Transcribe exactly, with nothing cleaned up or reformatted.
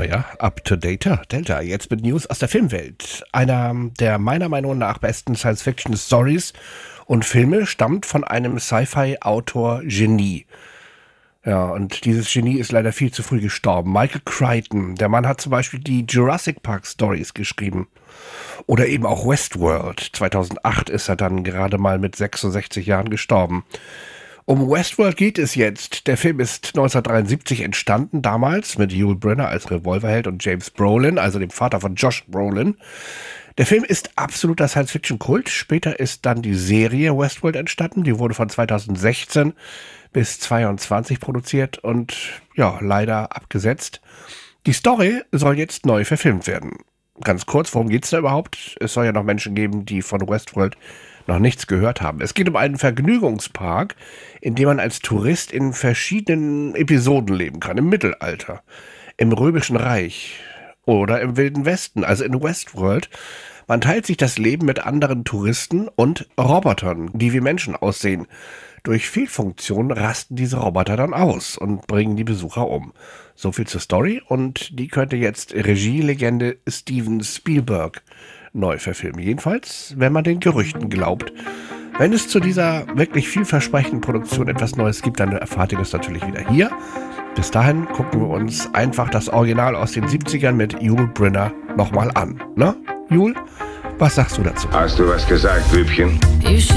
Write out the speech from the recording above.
Naja, up to data, Delta, jetzt mit News aus der Filmwelt. Einer der meiner Meinung nach besten Science-Fiction-Stories und Filme stammt von einem Sci-Fi-Autor-Genie. Ja, und dieses Genie ist leider viel zu früh gestorben. Michael Crichton, der Mann hat zum Beispiel die Jurassic Park Stories geschrieben. Oder eben auch Westworld. zweitausendacht ist er dann gerade mal mit sechsundsechzig Jahren gestorben. Um Westworld geht es jetzt. Der Film ist neunzehnhundertdreiundsiebzig entstanden, damals mit Yul Brynner als Revolverheld und James Brolin, also dem Vater von Josh Brolin. Der Film ist absoluter Science-Fiction-Kult. Später ist dann die Serie Westworld entstanden. Die wurde von zweitausendsechzehn bis zweiundzwanzig produziert und ja, leider abgesetzt. Die Story soll jetzt neu verfilmt werden. Ganz kurz, worum geht's da überhaupt? Es soll ja noch Menschen geben, die von Westworld noch nichts gehört haben. Es geht um einen Vergnügungspark, in dem man als Tourist in verschiedenen Episoden leben kann. Im Mittelalter, im Römischen Reich oder im Wilden Westen, also in Westworld. Man teilt sich das Leben mit anderen Touristen und Robotern, die wie Menschen aussehen. Durch Fehlfunktionen rasten diese Roboter dann aus und bringen die Besucher um. So viel zur Story, und die könnte jetzt Regielegende Steven Spielberg neu verfilmen. Jedenfalls, wenn man den Gerüchten glaubt. Wenn es zu dieser wirklich vielversprechenden Produktion etwas Neues gibt, dann erfahrt ihr das natürlich wieder hier. Bis dahin gucken wir uns einfach das Original aus den siebzigern mit Yul Brynner nochmal an. Ne, Yul? Was sagst du dazu? Hast du was gesagt, Bübchen?